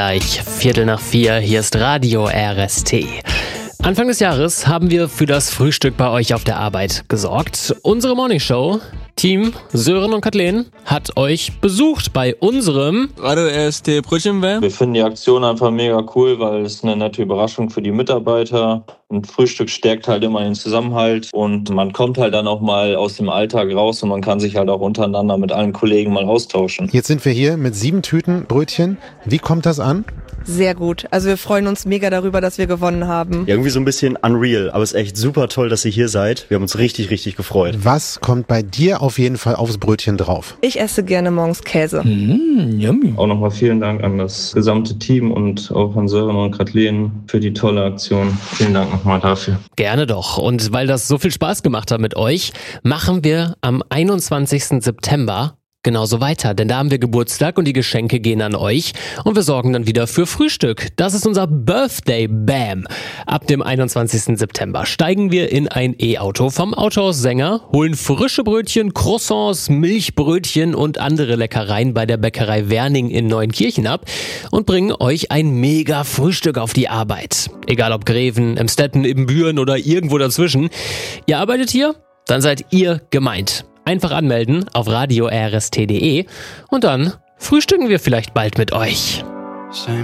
gleich 3:15, hier ist Radio RST. Anfang des Jahres haben wir für das Frühstück bei euch auf der Arbeit gesorgt. Unsere Morningshow, Team Sören und Kathleen, hat euch besucht bei unserem Radio RST Brötchen-Van. Wir finden die Aktion einfach mega cool, weil es eine nette Überraschung für die Mitarbeiter. Ein Frühstück stärkt halt immer den Zusammenhalt und man kommt halt dann auch mal aus dem Alltag raus und man kann sich halt auch untereinander mit allen Kollegen mal austauschen. Jetzt sind wir hier mit 7 Tüten Brötchen. Wie kommt das an? Sehr gut. Also wir freuen uns mega darüber, dass wir gewonnen haben. Irgendwie so ein bisschen unreal, aber es ist echt super toll, dass ihr hier seid. Wir haben uns richtig, richtig gefreut. Was kommt bei dir auf jeden Fall aufs Brötchen drauf? Ich esse gerne morgens Käse. Yummy. Auch nochmal vielen Dank an das gesamte Team und auch an Sören und Kathleen für die tolle Aktion. Vielen Dank nochmal dafür. Gerne doch. Und weil das so viel Spaß gemacht hat mit euch, machen wir am 21. September genauso weiter, denn da haben wir Geburtstag und die Geschenke gehen an euch und wir sorgen dann wieder für Frühstück. Das ist unser Birthday Bam. Ab dem 21. September steigen wir in ein E-Auto vom Autohaus Sänger, holen frische Brötchen, Croissants, Milchbrötchen und andere Leckereien bei der Bäckerei Werning in Neuenkirchen ab und bringen euch ein mega Frühstück auf die Arbeit. Egal ob Greven, Emstetten, Ibbenbüren oder irgendwo dazwischen. Ihr arbeitet hier? Dann seid ihr gemeint. Einfach anmelden auf radio-rst.de und dann frühstücken wir vielleicht bald mit euch.